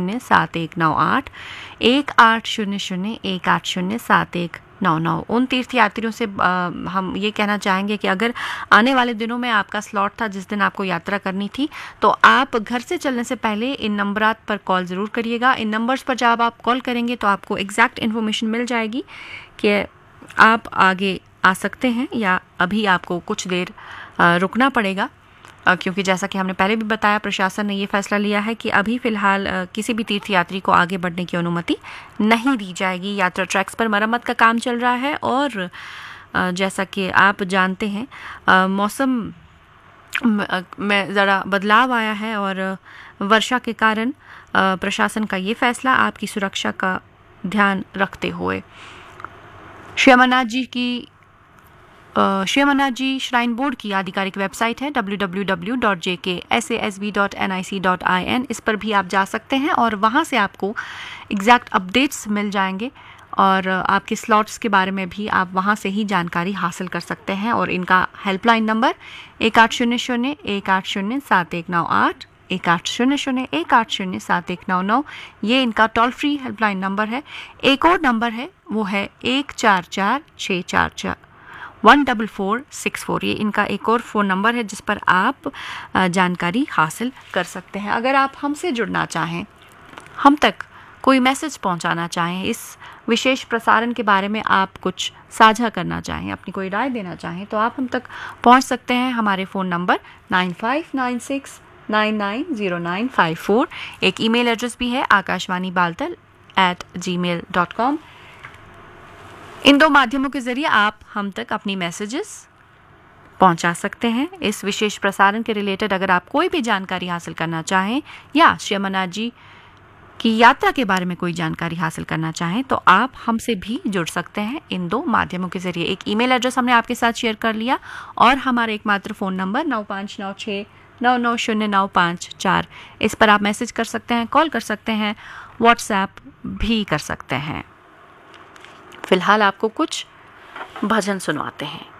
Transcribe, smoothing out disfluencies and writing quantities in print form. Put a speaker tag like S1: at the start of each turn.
S1: 1800-7198, 1800-7199। उन तीर्थयात्रियों से हम ये कहना चाहेंगे कि अगर आने वाले दिनों में आपका स्लॉट था जिस दिन आपको यात्रा करनी थी, तो आप घर से चलने से पहले इन नंबरात पर कॉल ज़रूर करिएगा। इन नंबर्स पर जब आप कॉल करेंगे तो आपको एग्जैक्ट इन्फॉर्मेशन मिल जाएगी कि आप आगे आ सकते हैं या अभी आपको कुछ देर रुकना पड़ेगा, क्योंकि जैसा कि हमने पहले भी बताया, प्रशासन ने ये फैसला लिया है कि अभी फ़िलहाल किसी भी तीर्थयात्री को आगे बढ़ने की अनुमति नहीं दी जाएगी। यात्रा ट्रैक्स पर मरम्मत का काम चल रहा है और जैसा कि आप जानते हैं मौसम में ज़रा बदलाव आया है और वर्षा के कारण प्रशासन का ये फैसला आपकी सुरक्षा का ध्यान रखते हुए। श्री अमरनाथ जी श्राइन बोर्ड की आधिकारिक वेबसाइट है www.jksasv.nic.in। इस पर भी आप जा सकते हैं और वहाँ से आपको एग्जैक्ट अपडेट्स मिल जाएंगे और आपके स्लॉट्स के बारे में भी आप वहाँ से ही जानकारी हासिल कर सकते हैं। और इनका हेल्पलाइन नंबर 1800-180-7198, 1800-180-7199, ये इनका टोल फ्री हेल्पलाइन नंबर है। एक और नंबर है, वो है 144644-14464। ये इनका एक और फ़ोन नंबर है जिस पर आप जानकारी हासिल कर सकते हैं। अगर आप हमसे जुड़ना चाहें, हम तक कोई मैसेज पहुंचाना चाहें, इस विशेष प्रसारण के बारे में आप कुछ साझा करना चाहें, अपनी कोई राय देना चाहें, तो आप हम तक पहुंच सकते हैं। हमारे फ़ोन नंबर 9596990954। एक ईमेल एड्रेस भी है akashvanibaltal@gmail.com। इन दो माध्यमों के ज़रिए आप हम तक अपनी मैसेजेस पहुंचा सकते हैं। इस विशेष प्रसारण के रिलेटेड अगर आप कोई भी जानकारी हासिल करना चाहें या श्री अमरनाथ जी की यात्रा के बारे में कोई जानकारी हासिल करना चाहें, तो आप हमसे भी जुड़ सकते हैं इन दो माध्यमों के ज़रिए। एक ईमेल एड्रेस हमने आपके साथ शेयर कर लिया और हमारा एकमात्र फ़ोन नंबर 9596990954, इस पर आप मैसेज कर सकते हैं, कॉल कर सकते हैं, व्हाट्सएप भी कर सकते हैं। फिलहाल आपको कुछ भजन सुनवाते हैं।